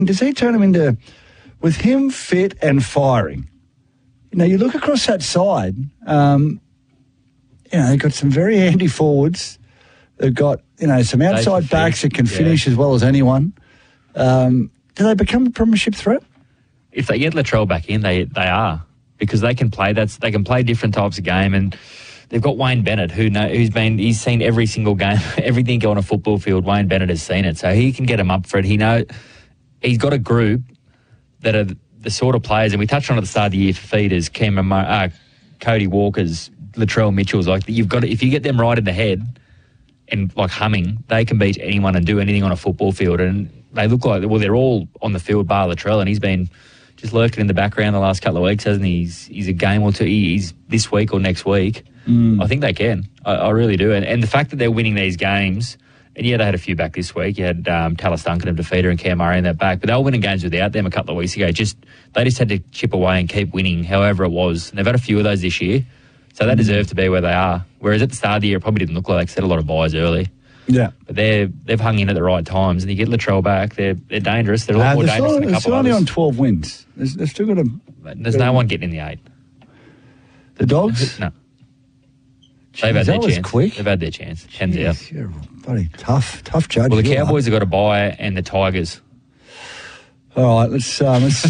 Does he turn him into, with him fit and firing? You know, you look across that side, you know, they've got some very handy forwards. They've got, you know, some outside backs that can finish as well as anyone. Do they become a premiership threat? If they get Latrell back in, they are, because they can play. They can play different types of game, and they've got Wayne Bennett, he's seen every single game, everything go on a football field. Wayne Bennett has seen it, so he can get them up for it. He's got a group that are the sort of players, and we touched on at the start of the year for feeders, Cody Walker's, Latrell Mitchell's. Like, you've got if you get them right in the head and like humming, they can beat anyone and do anything on a football field. And they look like, well, they're all on the field bar Latrell, and he's been just lurking in the background the last couple of weeks, hasn't he? He's a game or two. He's this week or next week. I think they can. I really do. And the fact that they're winning these games. And yeah, they had a few back this week. You had Tallis Duncan of Defeater and Cam Murray in that back. But they were winning games without them a couple of weeks ago. They just had to chip away and keep winning however it was. And they've had a few of those this year. So they deserve to be where they are. Whereas at the start of the year, it probably didn't look like they set a lot of buys early. Yeah. But they've hung in at the right times. And you get Latrell back, they're dangerous. They're a lot more dangerous than a couple of others. They're only on 12 wins. They've still got There's no one getting in the 8. The Dogs? No. They've had their chance. Quick. They've had their chance. Hands out. You're bloody tough judge. Well, the Cowboys have got a bye, and the Tigers. All right, let's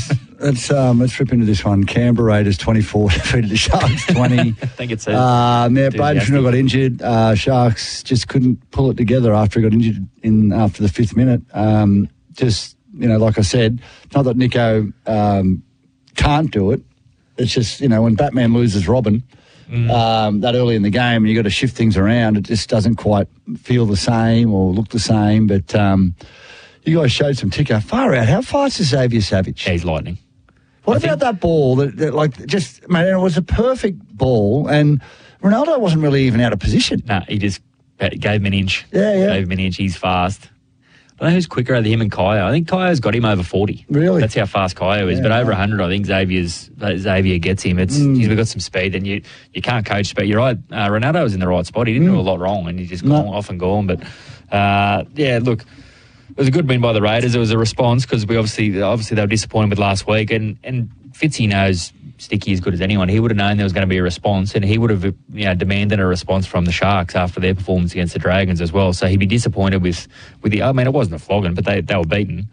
rip into this one. Canberra Raiders 24 defeated the Sharks 20. I think it's Braden Schnuller got injured. Sharks just couldn't pull it together after he got injured after the 5th minute. Just, you know, like I said, not that Nico can't do it. It's just, you know, when Batman loses Robin. That early in the game, and you've got to shift things around. It just doesn't quite feel the same or look the same. But you guys showed some ticker. Far out. How fast is Xavier Savage? Yeah, he's lightning. What about that ball? Man, it was a perfect ball, and Ronaldo wasn't really even out of position. No, he just gave him an inch. Yeah. Gave him an inch. He's fast. I don't know who's quicker out of him and Kaya. I think Kaya's got him over 40. Really? That's how fast Kaya is. But over 100, I think Xavier gets him. He's got some speed, and you can't coach. But you're right. Ronaldo was in the right spot. He didn't do a lot wrong, and he's just gone off and gone. But look, it was a good win by the Raiders. It was a response because we obviously they were disappointed with last week, and Fitzy knows Sticky as good as anyone. He would have known there was going to be a response, and he would have demanded a response from the Sharks after their performance against the Dragons as well. So he'd be disappointed with the. I mean, it wasn't a flogging, but they were beaten.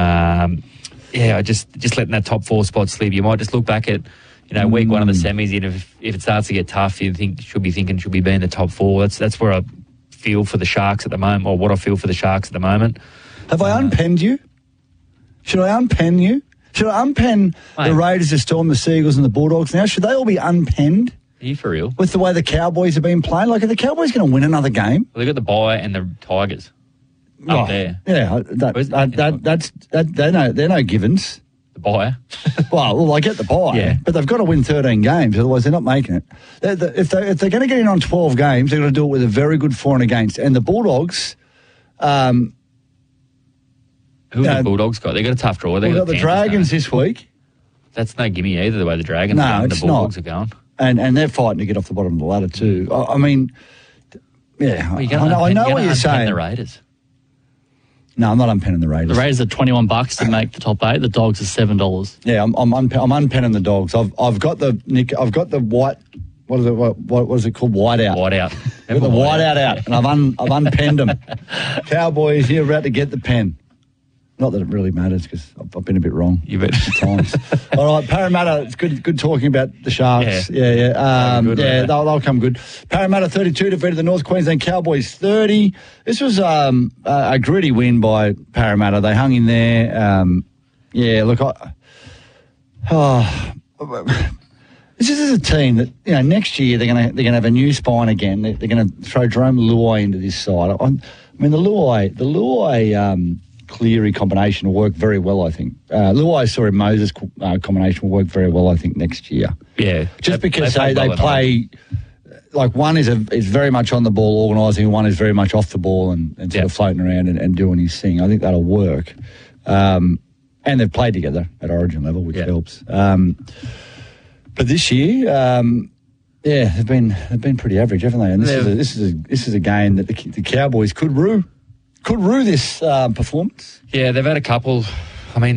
Just letting that top 4 spot slip. You might just look back at week 1 of the semis, and if it starts to should be in the top 4. That's where I feel for the Sharks at the moment, or what I feel for the Sharks at the moment. Have I unpenned you? Should I unpen you? Should I unpen the Raiders, the Storm, the Seagulls and the Bulldogs now? Should they all be unpenned? Are you for real? With the way the Cowboys have been playing? Like, are the Cowboys going to win another game? Well, they've got the bye and the Tigers up there. Yeah, they're no givens. The bye? well, I get the bye, but they've got to win 13 games, otherwise they're not making it. If they're going to get in on 12 games, they're going to do it with a very good for and against. And the Bulldogs... Who have the Bulldogs got? They got a tough draw. They got the Dragons this week. That's no gimme either, the way the Dragons are going. The Bulldogs are going. And they're fighting to get off the bottom of the ladder too. I mean, I know what you're saying. The Raiders. No, I'm not unpenning the Raiders. The Raiders are $21 to make the top 8. The Dogs are $7. Yeah, I'm unpenning the Dogs. I've got the white. What is it? What is it called? Whiteout. Whiteout. I've got the whiteout out, and I've unpenned them. Cowboys, you're about to get the pen. Not that it really matters, because I've been a bit wrong. You bet. At times. All right, Parramatta. It's good talking about the Sharks. Yeah. They'll come good. Parramatta 32 defeated the North Queensland Cowboys 30. This was a gritty win by Parramatta. They hung in there. This is a team that next year they're going to have a new spine again. They're going to throw Jerome Luai into this side. I mean the Luai. Cleary combination will work very well, I think. Moses combination will work very well, I think, next year. Yeah. Just because they play, like one is very much on the ball organising, one is very much off the ball and sort of floating around and doing his thing. I think that'll work. And they've played together at Origin level, which helps. But this year, they've been pretty average, haven't they? And this is a game that the Cowboys could rue this performance. Yeah, they've had a couple